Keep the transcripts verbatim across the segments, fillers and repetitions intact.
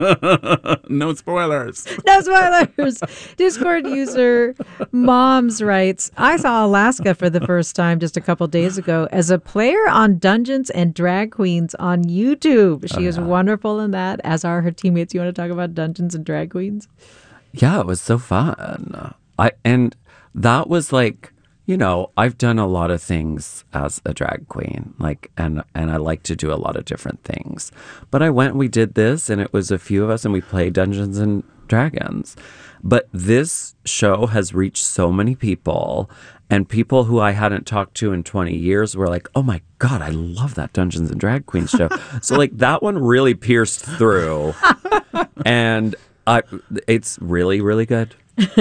No spoilers. No spoilers. Discord user Moms writes, I saw Alaska for the first time just a couple days ago as a player on Dungeons and Drag Queens on YouTube. She oh, is yeah. wonderful in that, as are her teammates. You want to talk about Dungeons and Drag Queens? Yeah, it was so fun. I and that was like, you know, I've done a lot of things as a drag queen, like, and and I like to do a lot of different things. But I went, we did this, and it was a few of us, and we played Dungeons and Dragons. But this show has reached so many people, and people who I hadn't talked to in twenty years were like, oh my God, I love that Dungeons and Drag Queen show. So like that one really pierced through, and I, it's really, really good.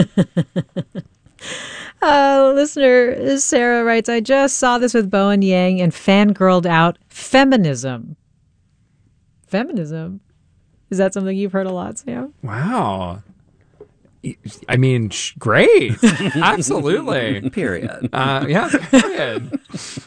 Uh, listener Sarah writes, I just saw this with Bowen Yang and fangirled out feminism. Feminism? Is that something you've heard a lot, Sam? Wow. I mean, sh- great. Absolutely. Period. Uh, yeah, period.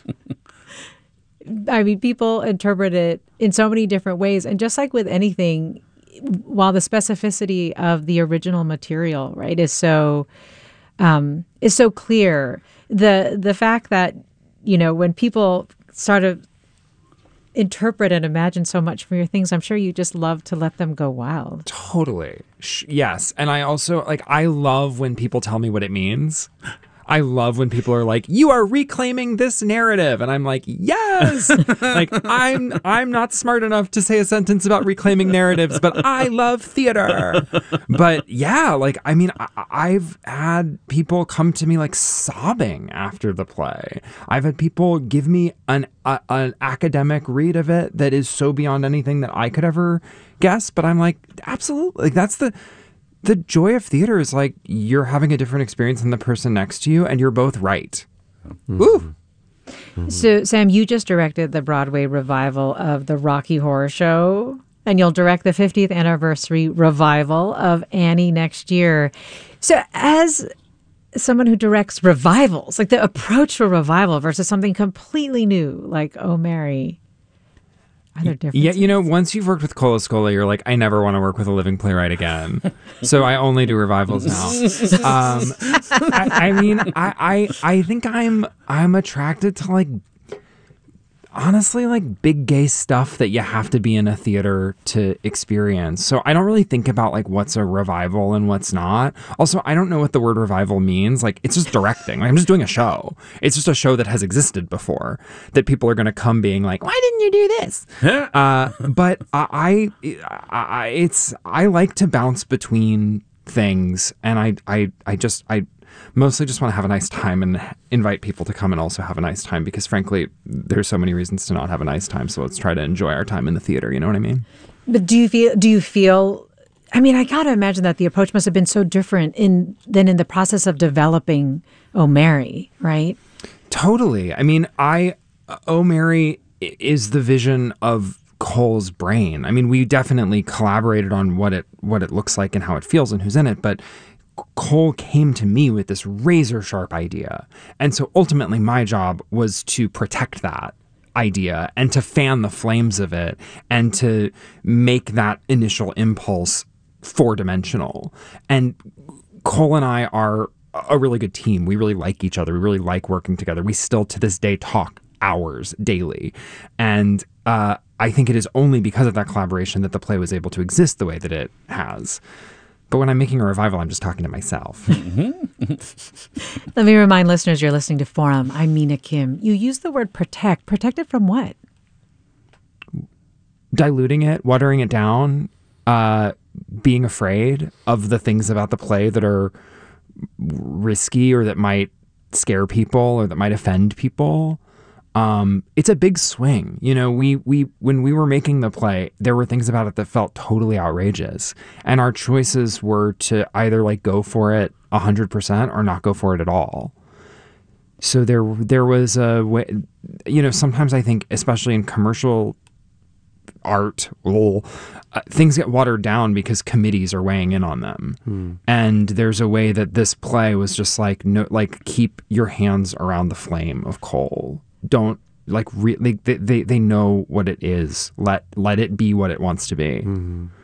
I mean, people interpret it in so many different ways. And just like with anything, while the specificity of the original material, right, is so... Um, is so clear. The the fact that, you know, when people sort of interpret and imagine so much from your things, I'm sure you just love to let them go wild. Totally. Yes. And I also, like, I love when people tell me what it means. I love when people are like, you are reclaiming this narrative. And I'm like, yes. Like, I'm I'm not smart enough to say a sentence about reclaiming narratives, but I love theater. But yeah, like, I mean, I, I've had people come to me like sobbing after the play. I've had people give me an, a, an academic read of it that is so beyond anything that I could ever guess. But I'm like, absolutely. Like, that's the... The joy of theater is like you're having a different experience than the person next to you, and you're both right. Mm-hmm. Woo! Mm-hmm. So, Sam, you just directed the Broadway revival of the Rocky Horror Show, and you'll direct the fiftieth anniversary revival of Annie next year. So, as someone who directs revivals, like the approach to a revival versus something completely new, like Oh, Mary, are there differences? Yeah, you know, once you've worked with Cola Scola, you're like, I never want to work with a living playwright again. So I only do revivals now. Um, I, I mean, I, I I think I'm I'm attracted to like, honestly, like big gay stuff that you have to be in a theater to experience. So I don't really think about like what's a revival and what's not. Also, I don't know what the word revival means. Like, it's just directing. Like, I'm just doing a show. It's just a show that has existed before that people are going to come being like, why didn't you do this? uh, but I, I, I, it's, I like to bounce between things, and I, I, I just, I, mostly just want to have a nice time and invite people to come and also have a nice time, because frankly, there's so many reasons to not have a nice time. So let's try to enjoy our time in the theater. You know what I mean? But do you feel, do you feel, I mean, I got to imagine that the approach must have been so different in than in the process of developing Oh, Mary, right? Totally. I mean, I, Oh, Mary is the vision of Cole's brain. I mean, we definitely collaborated on what it, what it looks like and how it feels and who's in it, but Cole came to me with this razor sharp idea. And so ultimately my job was to protect that idea and to fan the flames of it and to make that initial impulse four dimensional. And Cole and I are a really good team. We really like each other. We really like working together. We still to this day talk hours daily. And uh, I think it is only because of that collaboration that the play was able to exist the way that it has. But when I'm making a revival, I'm just talking to myself. Let me remind listeners you're listening to Forum. I'm Mina Kim. You use the word protect. Protect it from what? Diluting it, watering it down, uh, being afraid of the things about the play that are risky or that might scare people or that might offend people. Um, it's a big swing. You know, we, we, when we were making the play, there were things about it that felt totally outrageous. And our choices were to either like go for it a hundred percent or not go for it at all. So there, there was a way, you know, sometimes I think, especially in commercial art, well, uh, things get watered down because committees are weighing in on them. Hmm. And there's a way that this play was just like, no, like keep your hands around the flame of coal. Don't like re- they, they they know what it is. Let let it be what it wants to be. Mm-hmm.